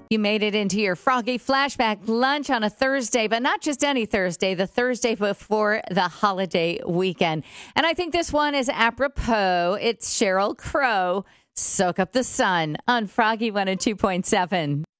You made it into your Froggy Flashback lunch on a Thursday, but not just any Thursday, the Thursday before the holiday weekend. And I think this one is apropos. It's Sheryl Crow, Soak Up the Sun on Froggy 102.7.